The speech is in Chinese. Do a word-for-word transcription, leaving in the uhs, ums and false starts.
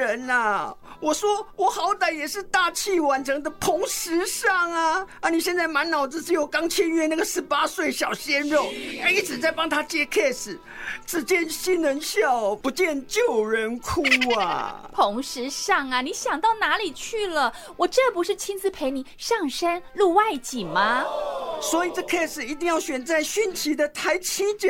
人啊！我说我好歹也是大器晚成的彭时尚啊！啊，你现在满脑子只有刚签约那个十八岁小鲜肉，一直在帮他接 case， 只见新人笑，不见旧人哭啊！ 彭时尚啊，你想到哪里去了？我这不是亲自陪你上山录外景吗？ 所以这 case 一定要选在勋奇的台七角